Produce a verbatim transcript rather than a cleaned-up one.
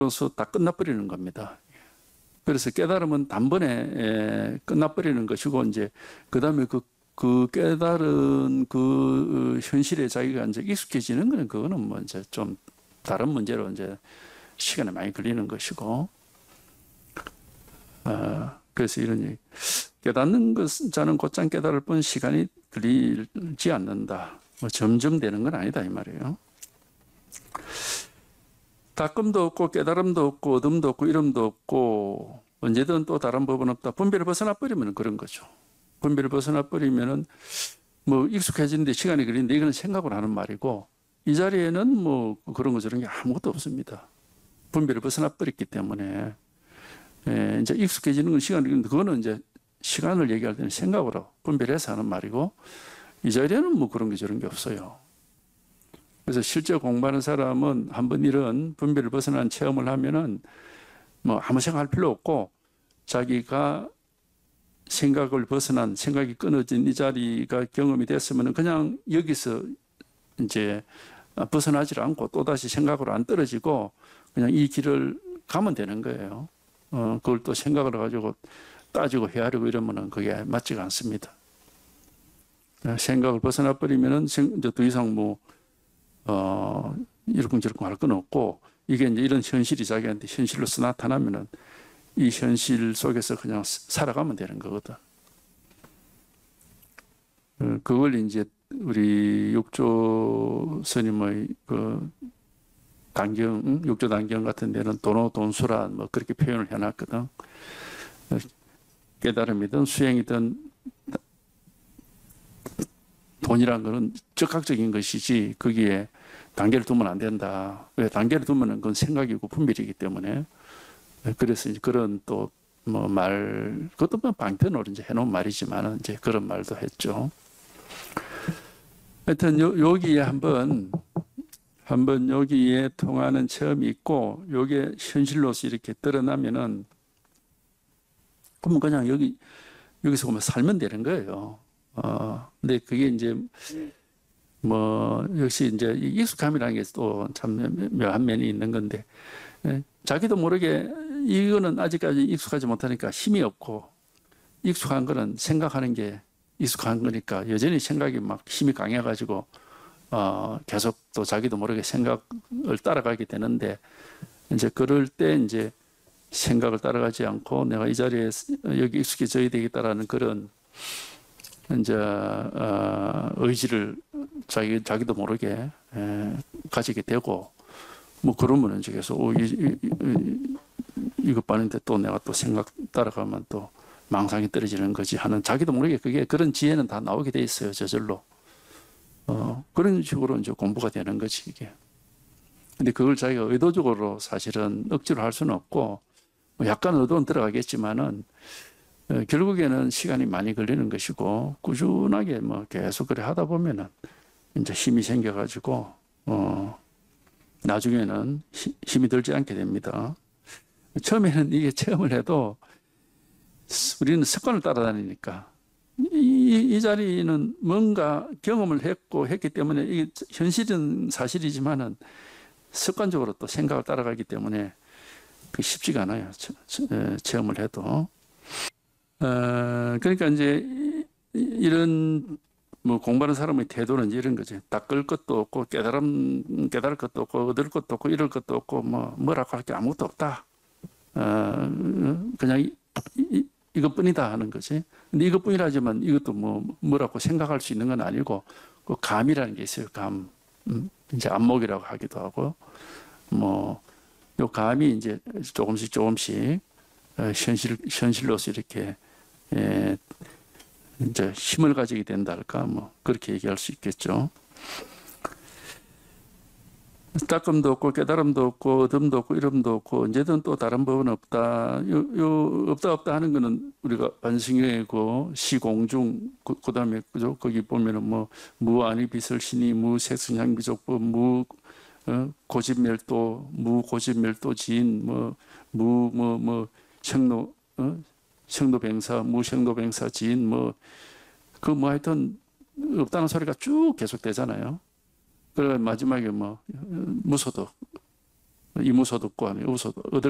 로서 다 끝나버리는 겁니다. 그래서 깨달음은 단번에 끝나버리는 것이고, 이제, 그 다음에 그, 그 깨달은 그 현실에 자기가 이제 익숙해지는 거는, 그거는 뭐 이제 좀 다른 문제로 이제 시간이 많이 걸리는 것이고, 어, 그래서 이런 얘기. 깨닫는 것, 자는 곧장 깨달을 뿐 시간이 걸리지 않는다. 뭐 점점 되는 건 아니다, 이 말이에요. 닦음도 없고 깨달음도 없고 어둠도 없고 이름도 없고 언제든 또 다른 법은 없다. 분별을 벗어나 버리면 그런 거죠. 분별을 벗어나 버리면은 뭐 익숙해지는데 시간이 걸리는데 이거는 생각을 하는 말이고, 이 자리에는 뭐 그런 거 저런 게 아무것도 없습니다. 분별을 벗어나 버렸기 때문에 예, 이제 익숙해지는 건 시간이 걸리는데, 그거는 이제 시간을 얘기할 때는 생각으로 분별해서 하는 말이고, 이 자리에는 뭐 그런 게 저런 게 없어요. 그래서 실제 공부하는 사람은 한번 이런 분별을 벗어난 체험을 하면은 뭐 아무 생각할 필요 없고, 자기가 생각을 벗어난, 생각이 끊어진 이 자리가 경험이 됐으면은 그냥 여기서 이제 벗어나지 않고 또다시 생각으로 안 떨어지고 그냥 이 길을 가면 되는 거예요. 어, 그걸 또 생각을 가지고 따지고 헤아리고 이러면은 그게 맞지가 않습니다. 생각을 벗어나 버리면은 이제 더 이상 뭐 어, 이러쿵저러쿵 할 건 없고, 이게 이제 이런 현실이 자기한테 현실로서 나타나면은 이 현실 속에서 그냥 살아가면 되는 거거든. 그걸 이제 우리 육조 스님의 그 단경, 육조 단경 같은 데는 도노돈수라 뭐 그렇게 표현을 해놨거든. 깨달음이든 수행이든 돈이란 거는 즉각적인 것이지 거기에 단계를 두면 안 된다. 왜? 단계를 두면 그건 생각이고 분별이기 때문에. 그래서 이제 그런 또 뭐 말, 그것도 뭐 방편으로 이제 해놓은 말이지만 이제 그런 말도 했죠. 하여튼 요, 여기에 한번 한번 여기에 통하는 체험이 있고, 요게 현실로서 이렇게 드러나면은 그러면 그냥 여기 여기서 보면 살면 되는 거예요. 어, 근데 그게 이제, 뭐, 역시 이제 익숙함이라는 게 또 참 묘한 면이 있는 건데, 예, 자기도 모르게 이거는 아직까지 익숙하지 못하니까 힘이 없고, 익숙한 거는 생각하는 게 익숙한 거니까 여전히 생각이 막 힘이 강해가지고, 어, 계속 또 자기도 모르게 생각을 따라가게 되는데, 이제 그럴 때 이제 생각을 따라가지 않고 내가 이 자리에 여기 익숙해져야 되겠다라는 그런 이제 어, 의지를 자기 자기도 모르게 에, 가지게 되고, 뭐 그러면 이제 계속 어, 이, 이, 이, 이것 봤는데 또 내가 또 생각 따라가면 또 망상이 떨어지는 거지 하는, 자기도 모르게 그게 그런 지혜는 다 나오게 돼 있어요, 저절로. 어, 그런 식으로 이제 공부가 되는 거지 이게. 근데 그걸 자기가 의도적으로 사실은 억지로 할 수는 없고, 뭐 약간 의도는 들어가겠지만은. 결국에는 시간이 많이 걸리는 것이고, 꾸준하게 뭐 계속 그래 하다 보면은 이제 힘이 생겨가지고, 어, 나중에는 힘이 들지 않게 됩니다. 처음에는 이게 체험을 해도 우리는 습관을 따라다니니까, 이, 이 자리는 뭔가 경험을 했고 했기 때문에 이게 현실은 사실이지만은 습관적으로 또 생각을 따라가기 때문에 그 쉽지가 않아요. 체험을 해도. 어, 그러니까 이제 이런 뭐 공부하는 사람의 태도는 이제 이런 거지. 닦을 것도 없고 깨달음 깨달을 것도 없고 얻을 것도 없고 이럴 것도 없고 뭐 뭐라고 할 게 아무것도 없다. 어, 그냥 이, 이, 이것뿐이다 하는 거지. 근데 이것뿐이라지만 이것도 뭐 뭐라고 생각할 수 있는 건 아니고, 그 감이라는 게 있어요. 감. 음, 이제 안목이라고 하기도 하고, 뭐 요 감이 이제 조금씩 조금씩 현실 현실로서 이렇게 예, 이제 힘을 가지게 된다 할까, 뭐 그렇게 얘기할 수 있겠죠. 닦음도 없고 깨달음도 없고 어둠도 없고 이름도 없고 언제든 또 다른 법은 없다. 요, 요 없다 없다 하는 거는 우리가 반승회고 시공중, 그, 그다음에 그죠? 거기 보면은 뭐 무아니 비설신이 무색승향비족법 무 어, 고집멸도 무고집멸도지인 뭐 무 뭐 뭐 생로 어? 생로뱅사 무생로뱅사 지인 뭐 그 뭐 하여튼 없다는 소리가 쭉 계속 되잖아요. 그래 마지막에 뭐 무소도 이무소 듣고 하면 의무소 얻을